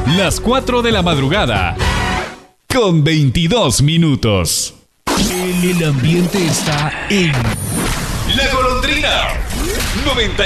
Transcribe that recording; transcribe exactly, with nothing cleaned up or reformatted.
Las cuatro de la madrugada, con veintidós minutos. El ambiente está en La Golondrina, noventa